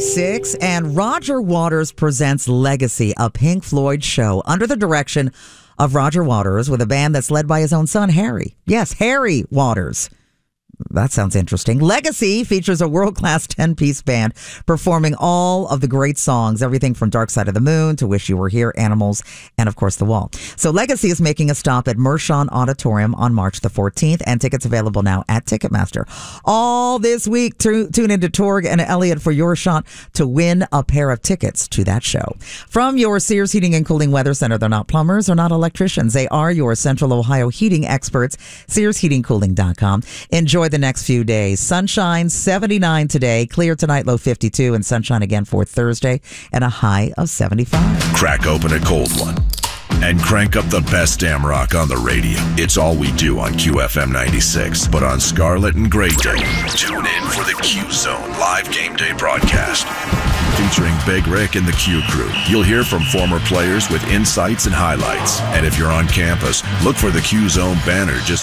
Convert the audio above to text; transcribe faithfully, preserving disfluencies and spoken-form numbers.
ninety-six, and Roger Waters presents Legacy, a Pink Floyd show under the direction of Roger Waters with a band that's led by his own son, Harry. Yes, Harry Waters. That sounds interesting. Legacy features a world-class ten-piece band performing all of the great songs, everything from Dark Side of the Moon to Wish You Were Here, Animals, and of course The Wall. So Legacy is making a stop at Mershon Auditorium on March the fourteenth, and tickets available now at Ticketmaster. All this week, tu- tune into Torg and Elliot for your shot to win a pair of tickets to that show. From your Sears Heating and Cooling Weather Center, they're not plumbers or not electricians. They are your Central Ohio heating experts, sears heating cooling dot com. Enjoy the next few days. Sunshine, seventy-nine today. Clear tonight, low fifty-two, and sunshine again for Thursday and a high of seventy-five. Crack open a cold one and crank up the best damn rock on the radio. It's all we do on Q F M ninety-six. But on Scarlet and Gray Day, tune in for the Q Zone live game day broadcast featuring Big Rick and the Q crew. You'll hear from former players with insights and highlights. And if you're on campus, look for the Q Zone banner just